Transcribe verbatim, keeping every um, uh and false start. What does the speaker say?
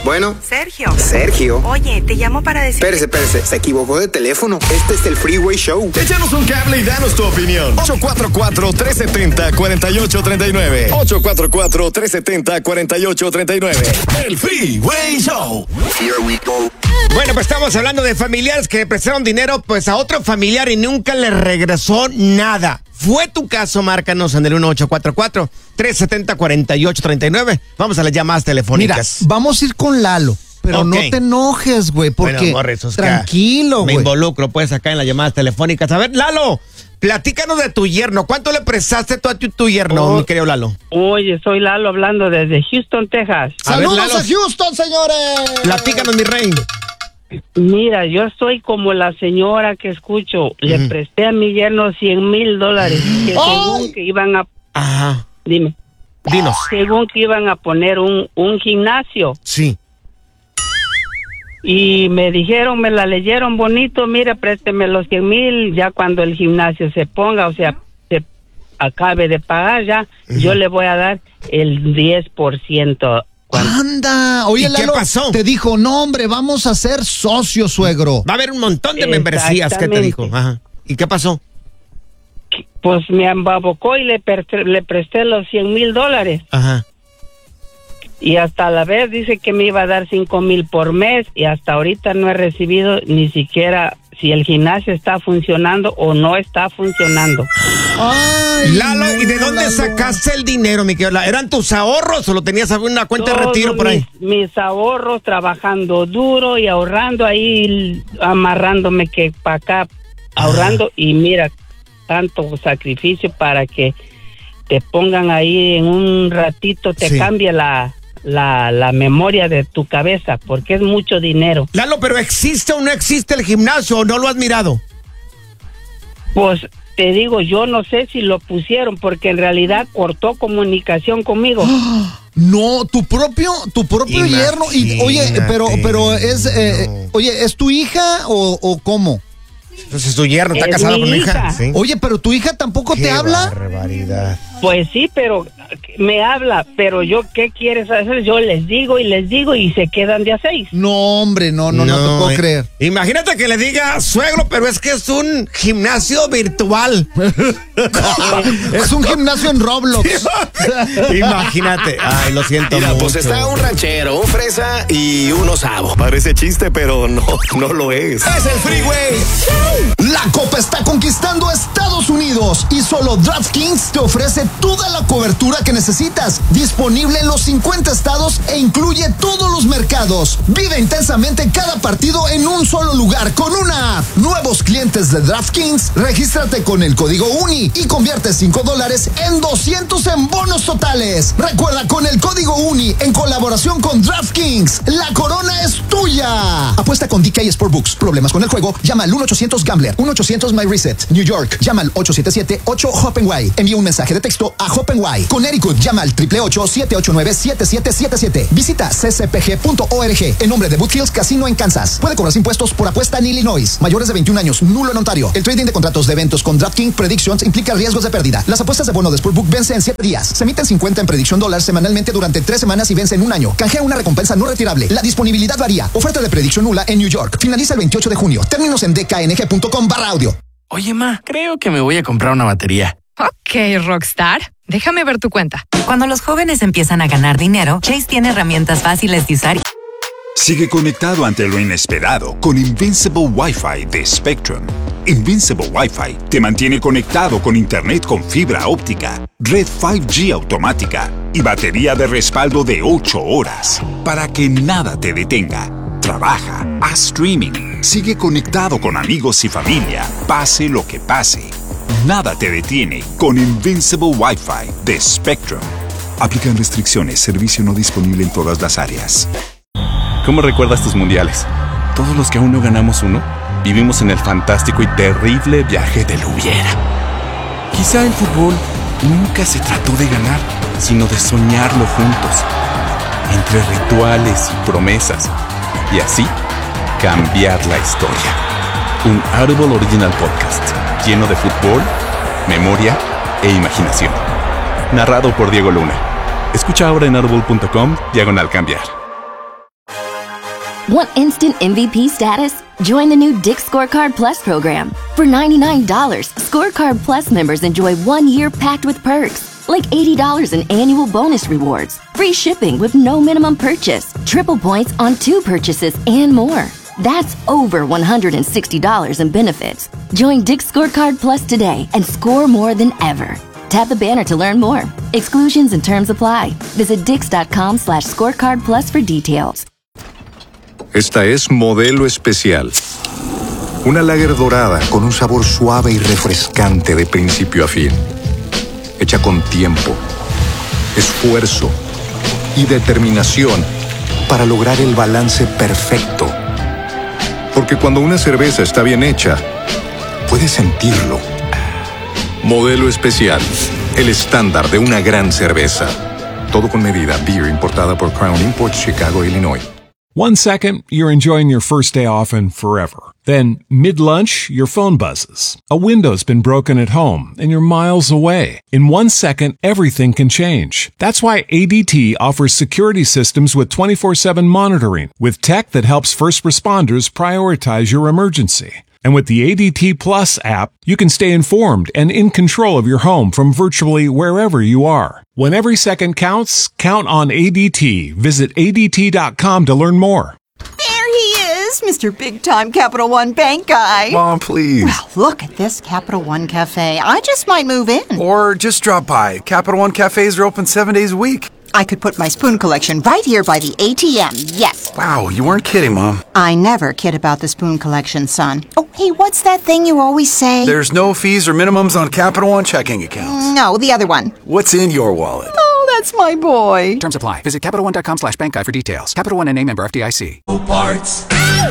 Bueno. Sergio. Sergio. Oye, te llamo para decir... Espérese, espérese. Se equivocó de teléfono. Este es el Freeway Show. Échanos un cable y danos tu opinión. ocho cuatro cuatro, tres siete cero, cuatro ocho tres nueve. ocho cuatro cuatro, tres siete cero, cuatro ocho tres nueve. El Freeway Show. Here we go. Bueno, pues estamos hablando de familiares que prestaron dinero pues a otro familiar y nunca le regresó nada. ¿Fue tu caso? Márcanos en el uno ocho cuatro cuatro, tres siete cero, cuatro ocho tres nueve. Vamos a las llamadas telefónicas. Mira, vamos a ir con Lalo. Pero okay. No te enojes, güey, porque bueno, Morris, Oscar, tranquilo, güey. Me involucro, pues, acá en las llamadas telefónicas. A ver, Lalo, platícanos de tu yerno. ¿Cuánto le prestaste tú a tu, tu yerno, oh, mi querido Lalo? Oye, soy Lalo hablando desde Houston, Texas. A ¡Saludos ver, Lalo, a Houston, señores! Platícanos, mi rey. Mira, yo estoy como la señora que escucho. Le mm. presté a mi yerno cien mil dólares. Que ¡Oh! según que iban a... Ajá. Dime. Dinos. Según que iban a poner un, un gimnasio. Sí. Y me dijeron, me la leyeron bonito, mira, présteme los cien mil, ya cuando el gimnasio se ponga, o sea, se acabe de pagar ya, uh-huh. yo le voy a dar el diez por ciento. ¡Anda! Oye, ¿Y Lalo, qué pasó? Te dijo, no, hombre, vamos a ser socios, suegro. Va a haber un montón de membresías, ¿qué te dijo? Ajá. ¿Y qué pasó? Pues me embabocó y le, presté, le presté los cien mil dólares. Ajá. Y hasta a la vez dice que me iba a dar cinco mil por mes y hasta ahorita no he recibido ni siquiera si el gimnasio está funcionando o no está funcionando. Ay, Lalo, ¿y de dónde Lalo. sacaste el dinero, mi querido? ¿Eran tus ahorros o lo tenías en una cuenta Todos de retiro por ahí? Mis, mis ahorros, trabajando duro y ahorrando ahí, amarrándome que para acá, ahorrando. Ah. Y mira, tanto sacrificio para que te pongan ahí en un ratito, te sí. cambia la... La, la memoria de tu cabeza, porque es mucho dinero. Lalo, ¿pero existe o no existe el gimnasio o no lo has mirado? Pues te digo, yo no sé si lo pusieron, porque en realidad cortó comunicación conmigo. No, tu propio, tu propio Imagínate. yerno. Y, oye, pero, pero es, eh, no. oye, ¿es tu hija o, o cómo? Entonces tu yerno está casado con una hija. ¿Sí? Oye, pero tu hija tampoco Qué te habla. Barbaridad. Pues sí, pero me habla, pero yo, ¿qué quieres hacer? Yo les digo y les digo y se quedan de a seis. No, hombre, no, no, no, no te puedo eh. creer. Imagínate que le diga, suegro, pero es que es un gimnasio virtual. Es un gimnasio en Roblox. Imagínate. Ay, lo siento Mira, mucho. pues está un ranchero, un fresa y un osavo. Parece chiste, pero no, no lo es. Es el Freeway. La Copa está conquistando Estados Unidos y solo DraftKings te ofrece toda la cobertura que necesitas, disponible en los cincuenta estados e incluye todos los mercados. Vive intensamente cada partido en un solo lugar con una app. Nuevos clientes de DraftKings, regístrate con el código U N I y convierte cinco dólares en doscientos en bonos totales. Recuerda, con el código U N I en colaboración con DraftKings, la corona es tuya. Apuesta con D K Sportbooks. ¿Problemas con el juego? Llama al uno ochocientos Gambler, uno ochocientos My Reset. New York, llama al ocho siete siete, ocho Hop and Y. Envía un mensaje de texto a Hop and Y. Connecticut, llama al ocho ocho ocho, siete ocho nueve, siete siete siete siete. Visita c c p g punto org. En nombre de Boothills Casino en Kansas. Puede cobrar impuestos por apuesta en Illinois. Mayores de veintiún años, nulo en Ontario. El trading de contratos de eventos con DraftKings Predictions implica riesgos de pérdida. Las apuestas de bono de Sportbook vencen en siete días. Se emiten cincuenta en Prediction Dollars semanalmente durante tres semanas y vence en un año. Canjea una recompensa no retirable. La disponibilidad varía. Oferta de Prediction nula en New York. Finaliza el veintiocho de junio. Términos en d k n g punto com barra audio. Oye, ma, creo que me voy a comprar una batería. Ok, Rockstar. Déjame ver tu cuenta. Cuando los jóvenes empiezan a ganar dinero, Chase tiene herramientas fáciles de usar. Sigue conectado ante lo inesperado con Invincible Wi-Fi de Spectrum. Invincible Wi-Fi te mantiene conectado con internet con fibra óptica, red cinco G automática y batería de respaldo de ocho horas para que nada te detenga. Trabaja, haz streaming, sigue conectado con amigos y familia, pase lo que pase. Nada te detiene con Invincible Wi-Fi de Spectrum. Aplican restricciones, servicio no disponible en todas las áreas. ¿Cómo recuerdas tus mundiales? Todos los que aún no ganamos uno, vivimos en el fantástico y terrible viaje del hubiera. Quizá el fútbol nunca se trató de ganar, sino de soñarlo juntos, entre rituales y promesas, y así cambiar la historia. Un Audible Original Podcast lleno de fútbol, memoria e imaginación. Narrado por Diego Luna. Escucha ahora en audible punto com diagonal cambiar. Want instant M V P status? Join the new Dick's Scorecard Plus program. For ninety-nine dollars, Scorecard Plus members enjoy one year packed with perks, like eighty dollars in annual bonus rewards, free shipping with no minimum purchase, triple points on two purchases, and more. That's over one hundred sixty dollars in benefits. Join Dick's Scorecard Plus today and score more than ever. Tap the banner to learn more. Exclusions and terms apply. Visit dix.com slash scorecard plus for details. Esta es Modelo Especial. Una lager dorada con un sabor suave y refrescante de principio a fin. Hecha con tiempo, esfuerzo y determinación para lograr el balance perfecto. Porque cuando una cerveza está bien hecha, puedes sentirlo. Modelo Especial, el estándar de una gran cerveza. Todo con medida. Beer importada por Crown Imports, Chicago, Illinois. One second, you're enjoying your first day off and forever. Then, mid-lunch, your phone buzzes. A window's been broken at home, and you're miles away. In one second, everything can change. That's why A D T offers security systems with twenty-four seven monitoring, with tech that helps first responders prioritize your emergency. And with the A D T Plus app, you can stay informed and in control of your home from virtually wherever you are. When every second counts, count on A D T. Visit A D T dot com to learn more. There he is, Mister Big Time Capital One Bank guy. Mom, please. Well, look at this Capital One Cafe. I just might move in. Or just drop by. Capital One Cafes are open seven days a week. I could put my spoon collection right here by the A T M, yes. Wow, you weren't kidding, Mom. I never kid about the spoon collection, son. Oh, hey, what's that thing you always say? There's no fees or minimums on Capital One checking accounts. No, the other one. What's in your wallet? Oh, that's my boy. Terms apply. Visit CapitalOne dot com slash bank guide for details. Capital One N A member F D I C. Parts.